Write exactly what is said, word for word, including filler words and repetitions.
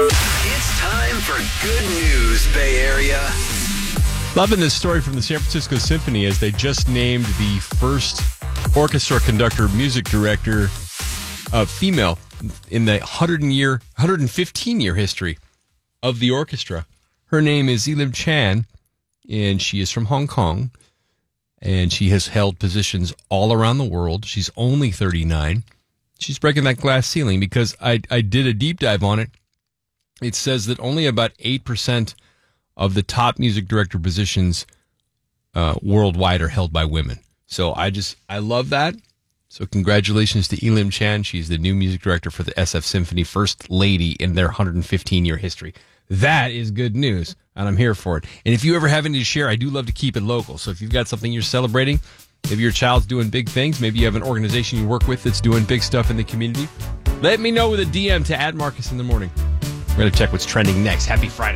It's time for good news, Bay Area. Loving this story from the San Francisco Symphony as they just named the first orchestra conductor, music director, uh, female in the one hundred year, one hundred fifteen year history of the orchestra. Her name is Elim Chan, and she is from Hong Kong, and she has held positions all around the world. She's only thirty-nine. She's breaking that glass ceiling because I, I did a deep dive on it. It says that only about eight percent of the top music director positions uh, worldwide are held by women. So I just, I love that. So congratulations to Elim Chan. She's the new music director for the S F Symphony, first lady in their one hundred fifteen year history. That is good news, and I'm here for it. And if you ever have any to share, I do love to keep it local. So if you've got something you're celebrating, maybe your child's doing big things, maybe you have an organization you work with that's doing big stuff in the community, let me know with a D M to at Marcus in the Morning. We're going to check what's trending next. Happy Friday.